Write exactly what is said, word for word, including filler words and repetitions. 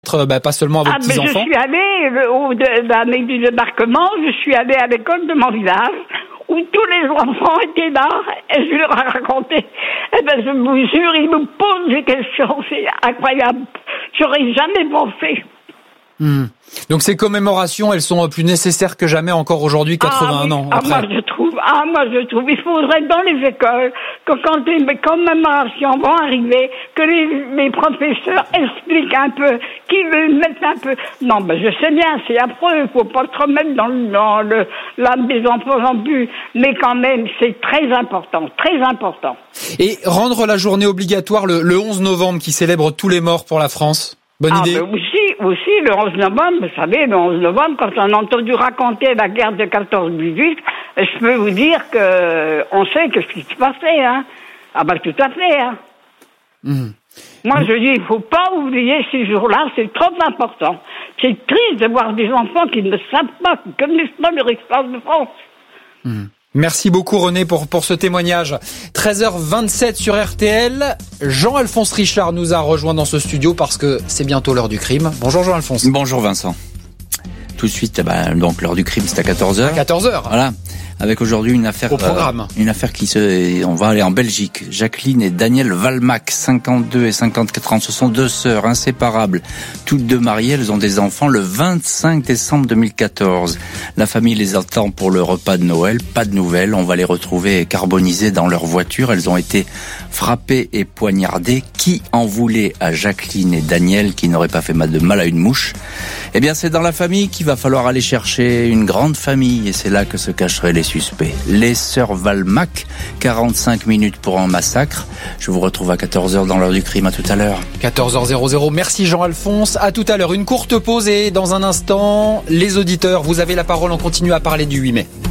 Bah, pas seulement à vos ah, petits-enfants. Je suis allée au de, l'année du débarquement, je suis allée à l'école de mon village où tous les enfants étaient là et je leur ai raconté. Eh ben, je vous jure, ils me posent des questions, c'est incroyable. J'aurais jamais pensé. Mmh. Donc ces commémorations, elles sont plus nécessaires que jamais encore aujourd'hui, quatre-vingt-un ah, oui. ans ah, après. Moi je trouve, ah moi je trouve, il faudrait dans les écoles que quand les commémorations vont arriver, que les, les professeurs expliquent un peu, qu'ils mettent un peu. Non, ben je sais bien, c'est affreux, il faut pas se remettre dans, dans le l'âme des enfants non plus, mais quand même c'est très important, très important. Et rendre la journée obligatoire le, le onze novembre, qui célèbre tous les morts pour la France. Bonne ah, idée. Ben aussi, aussi, le onze novembre, vous savez, le onze novembre, quand on a entendu raconter la guerre de quatorze dix-huit, je peux vous dire que on sait que ce qui se passait, hein. Ah ben tout à fait, hein. Mmh. Moi je dis, il faut pas oublier ces jours-là, c'est trop important. C'est triste de voir des enfants qui ne savent pas, qui ne connaissent pas leur histoire de France. Mmh. Merci beaucoup René pour, pour ce témoignage. treize heures vingt-sept sur R T L. Jean-Alphonse Richard nous a rejoint dans ce studio parce que c'est bientôt l'heure du crime. Bonjour Jean-Alphonse. Bonjour Vincent. Tout de suite, bah, donc l'heure du crime c'est à quatorze heures. À quatorze heures. Voilà. Avec aujourd'hui une affaire, au programme. Euh, une affaire qui se, on va aller en Belgique. Jacqueline et Daniel Valmac, cinquante-deux et cinquante-quatre ans, ce sont deux sœurs inséparables, toutes deux mariées. Elles ont des enfants le vingt-cinq décembre deux mille quatorze. La famille les attend pour le repas de Noël. Pas de nouvelles. On va les retrouver carbonisées dans leur voiture. Elles ont été frappées et poignardées. Qui en voulait à Jacqueline et Daniel, qui n'auraient pas fait mal de mal à une mouche? Eh bien, c'est dans la famille qu'il va falloir aller chercher une grande famille, et c'est là que se cacheraient les suspects. Les sœurs Valmac, quarante-cinq minutes pour un massacre. Je vous retrouve à quatorze heures dans l'heure du crime. À tout à l'heure. quatorze heures. Merci Jean-Alphonse. À tout à l'heure. Une courte pause et dans un instant, les auditeurs, vous avez la parole. On continue à parler du huit mai.